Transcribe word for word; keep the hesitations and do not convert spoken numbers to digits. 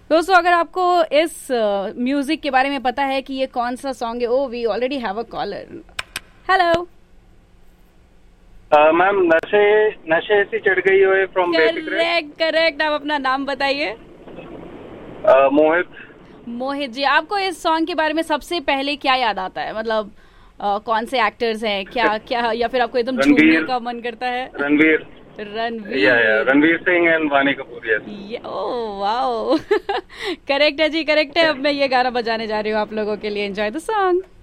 दोस्तों, अगर आपको इस म्यूजिक के बारे में पता है कि ये कौन सा सॉन्ग है, O V already have a collar. Hello ma'am, नशे नशे ऐसी चढ़ गई हो फ्रॉम बेसिक। Correct correct. आप अपना नाम बताइए। मोहित। मोहित जी, आपको इस सॉन्ग के बारे में सबसे पहले क्या याद आता है? मतलब अ, कौन से एक्टर्स हैं, क्या क्या, या फिर आपको एकदम झूमने का मन करता है? रणवीर। रणवीर या, या, रणवीर सिंह एंड वानी कपूर। ये, ओह वाओ। करेक्ट है जी, करेक्ट है। अब मैं ये गाना बजाने जा रही हूँ आप लोगों के लिए। Enjoy the song.